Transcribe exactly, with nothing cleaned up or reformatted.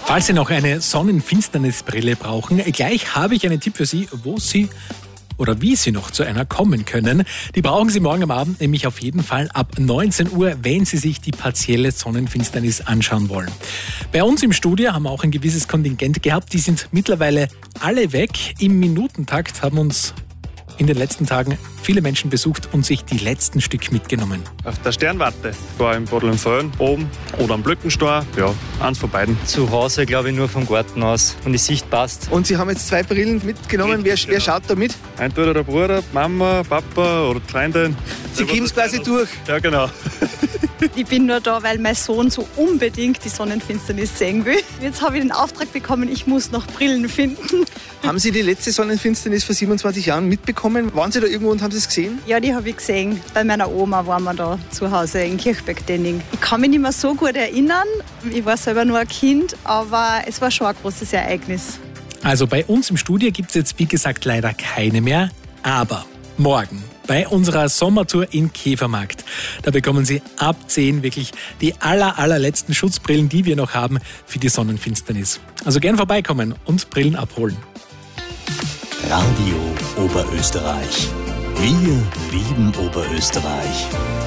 Falls Sie noch eine Sonnenfinsternisbrille brauchen, gleich habe ich einen Tipp für Sie, wo Sie oder wie Sie noch zu einer kommen können. Die brauchen Sie morgen am Abend nämlich auf jeden Fall ab neunzehn Uhr, wenn Sie sich die partielle Sonnenfinsternis anschauen wollen. Bei uns im Studio haben wir auch ein gewisses Kontingent gehabt. Die sind mittlerweile alle weg. Im Minutentakt haben uns in den letzten Tagen viele Menschen besucht und sich die letzten Stück mitgenommen. Auf der Sternwarte war im Bodelnföhn oben oder am Blöckenstor, ja, eins von beiden. Zu Hause, glaube ich, nur vom Garten aus und die Sicht passt. Und Sie haben jetzt zwei Brillen mitgenommen. Wer, Genau. wer schaut da mit? Entweder der Bruder, die Mama, Papa oder die Freundin. Sie geben es quasi durch. Ja, genau. Ich bin nur da, weil mein Sohn so unbedingt die Sonnenfinsternis sehen will. Jetzt habe ich den Auftrag bekommen, ich muss noch Brillen finden. Haben Sie die letzte Sonnenfinsternis vor siebenundzwanzig Jahren mitbekommen? Waren Sie da irgendwo und haben Sie es gesehen? Ja, die habe ich gesehen. Bei meiner Oma waren wir da zu Hause in Kirchberg-Denning. Ich kann mich nicht mehr so gut erinnern. Ich war selber nur ein Kind, aber es war schon ein großes Ereignis. Also bei uns im Studio gibt es jetzt, wie gesagt, leider keine mehr. Aber morgen bei unserer Sommertour in Käfermarkt, da bekommen Sie ab zehn wirklich die aller, allerletzten Schutzbrillen, die wir noch haben für die Sonnenfinsternis. Also gern vorbeikommen und Brillen abholen. Radio Oberösterreich. Wir lieben Oberösterreich.